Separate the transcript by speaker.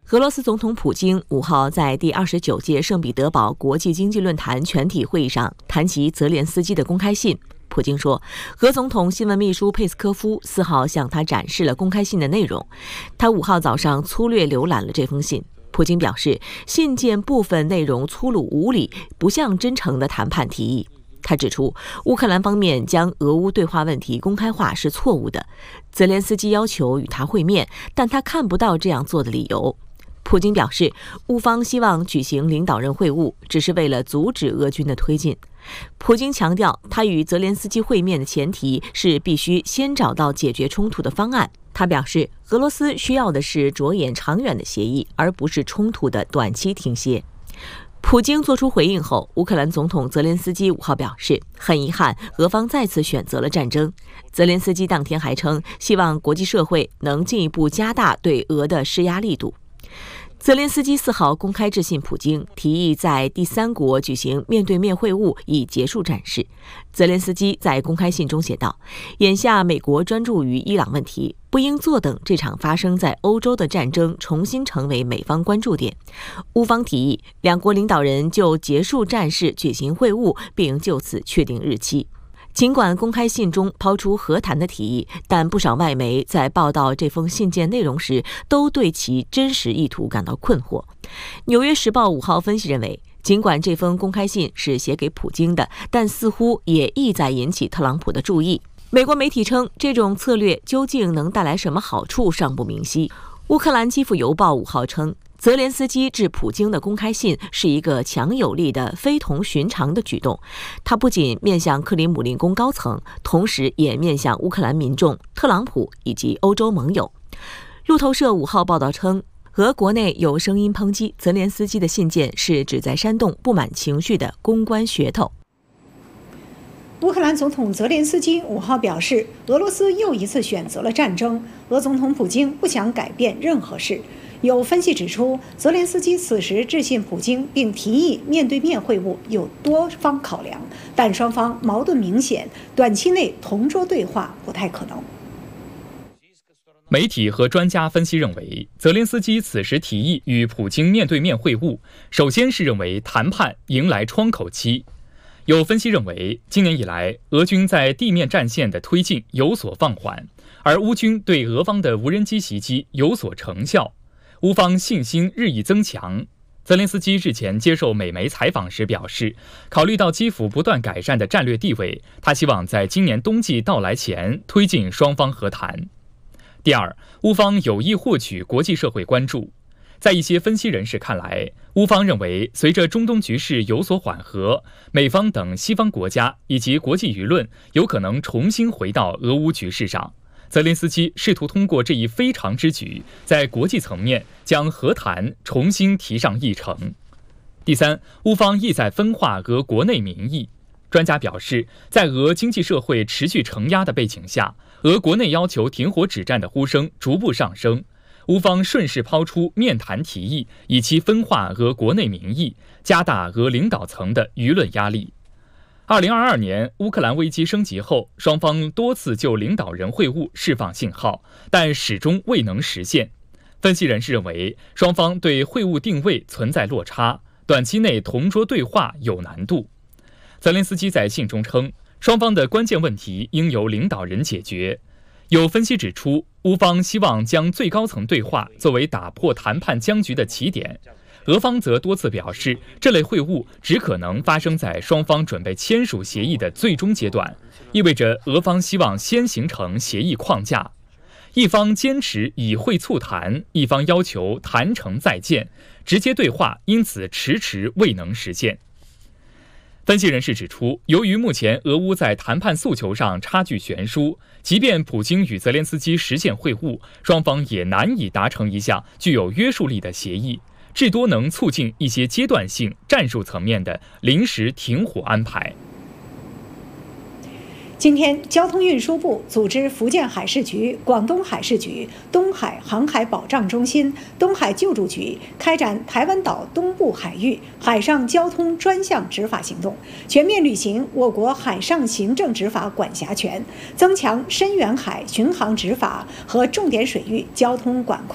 Speaker 1: 俄罗斯总统普京5号在第29届圣彼得堡国际经济论坛全体会议上谈及泽连斯基的公开信。普京说，俄总统新闻秘书佩斯科夫4号向他展示了公开信的内容。他5号早上粗略浏览了这封信。普京表示，信件部分内容粗鲁无礼，不像真诚的谈判提议。他指出，乌克兰方面将俄乌对话问题公开化是错误的。泽连斯基要求与他会面，但他看不到这样做的理由。普京表示，乌方希望举行领导人会晤，只是为了阻止俄军的推进。普京强调，他与泽连斯基会面的前提是必须先找到解决冲突的方案。他表示，俄罗斯需要的是着眼长远的协议，而不是冲突的短期停歇。普京作出回应后，乌克兰总统泽连斯基5号表示，很遗憾，俄方再次选择了战争。泽连斯基当天还称，希望国际社会能进一步加大对俄的施压力度。泽连斯基4号公开致信普京，提议在第三国举行面对面会晤，以结束战事。泽连斯基在公开信中写道，眼下美国专注于伊朗问题，不应坐等这场发生在欧洲的战争重新成为美方关注点。乌方提议两国领导人就结束战事举行会晤，并就此确定日期。尽管公开信中抛出和谈的提议，但不少外媒在报道这封信件内容时，都对其真实意图感到困惑。《纽约时报》5号分析认为，尽管这封公开信是写给普京的，但似乎也意在引起特朗普的注意。美国媒体称，这种策略究竟能带来什么好处尚不明晰。乌克兰基辅邮报5号称，泽连斯基致普京的公开信是一个强有力的、非同寻常的举动。他不仅面向克里姆林宫高层，同时也面向乌克兰民众、特朗普以及欧洲盟友。路透社5号报道称，俄国内有声音抨击泽连斯基的信件是旨在煽动不满情绪的公关噱头。
Speaker 2: 乌克兰总统泽连斯基5号表示，俄罗斯又一次选择了战争，俄总统普京不想改变任何事。有分析指出，泽连斯基此时致信普京并提议面对面会晤有多方考量，但双方矛盾明显，短期内同桌对话不太可能。
Speaker 3: 媒体和专家分析认为，泽连斯基此时提议与普京面对面会晤，首先是认为谈判迎来窗口期。有分析认为，今年以来，俄军在地面战线的推进有所放缓，而乌军对俄方的无人机袭击有所成效，乌方信心日益增强。泽连斯基日前接受美媒采访时表示，考虑到基辅不断改善的战略地位，他希望在今年冬季到来前推进双方和谈。第二，乌方有意获取国际社会关注。在一些分析人士看来，乌方认为，随着中东局势有所缓和，美方等西方国家以及国际舆论有可能重新回到俄乌局势上。泽连斯基试图通过这一非常之举，在国际层面将和谈重新提上议程。第三，乌方意在分化俄国内民意。专家表示，在俄经济社会持续承压的背景下，俄国内要求停火止战的呼声逐步上升。乌方顺势抛出面谈提议，以期分化俄国内民意，加大俄领导层的舆论压力。2022年乌克兰危机升级后，双方多次就领导人会晤释放信号，但始终未能实现。分析人士认为，双方对会晤定位存在落差，短期内同桌对话有难度。泽连斯基在信中称，双方的关键问题应由领导人解决。有分析指出，乌方希望将最高层对话作为打破谈判僵局的起点，俄方则多次表示，这类会晤只可能发生在双方准备签署协议的最终阶段，意味着俄方希望先形成协议框架。一方坚持以会促谈，一方要求谈成再见，直接对话因此迟迟未能实现。分析人士指出，由于目前俄乌在谈判诉求上差距悬殊，即便普京与泽连斯基实现会晤，双方也难以达成一项具有约束力的协议，至多能促进一些阶段性、战术层面的临时停火安排。
Speaker 2: 今天，交通运输部组织福建海事局、广东海事局、东海航海保障中心、东海救助局开展台湾岛东部海域海上交通专项执法行动，全面履行我国海上行政执法管辖权，增强深远海巡航执法和重点水域交通管控